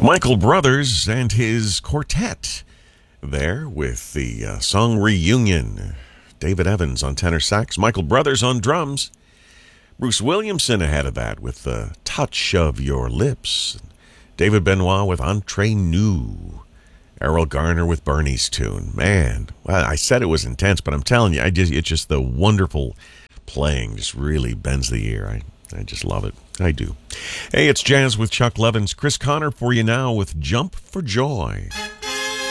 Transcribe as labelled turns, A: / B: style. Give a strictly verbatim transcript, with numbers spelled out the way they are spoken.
A: Michael Brothers and his quartet there with the uh, song Reunion. David Evans on tenor sax, Michael Brothers on drums, Bruce Williamson ahead of that with the Touch of Your Lips, David Benoit with Entre Nous, Errol Garner with Bernie's tune. Man, well, I said it was intense, but I'm telling you, I just it's just the wonderful playing just really bends the ear. I I just love it. I do. Hey, it's Jazz with Chuck Levins. Chris Connor for you now with Jump for Joy.